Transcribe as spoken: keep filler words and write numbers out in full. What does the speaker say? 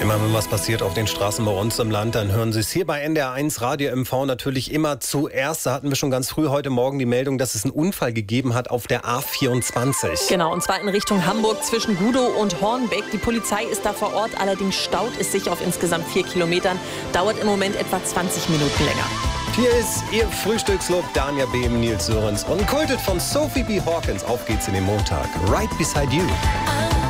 Immer wenn was passiert auf den Straßen bei uns im Land, dann hören Sie es hier bei N D R eins Radio M V natürlich immer zuerst. Da hatten wir schon ganz früh heute Morgen die Meldung, dass es einen Unfall gegeben hat auf der A vierundzwanzig. Genau, und zwar in Richtung Hamburg zwischen Gudow und Hornbeck. Die Polizei ist da vor Ort, allerdings staut es sich auf insgesamt vier Kilometern. Dauert im Moment etwa zwanzig Minuten länger. Hier ist Ihr Frühstückslob, Dania Behm, Nils Sörensen und kultet von Sophie B. Hawkins. Auf geht's in den Montag. Right Beside You.